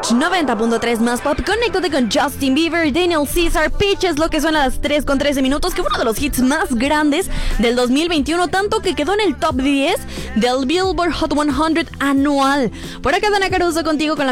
Hit 90.3 más pop. Conéctate con Justin Bieber, Daniel Caesar, Peaches, lo que suena a las 3:13, que fue uno de los hits más grandes del 2021, tanto que quedó en el top 10 del Billboard Hot 100 anual. Por acá Dana Caruso contigo con la